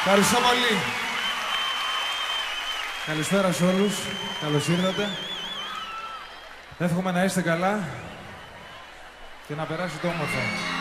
Ευχαριστώ πολύ. Καλησπέρα σε όλους. Καλώς ήρθατε. Εύχομαι να είστε καλά και να περάσετε όμορφα.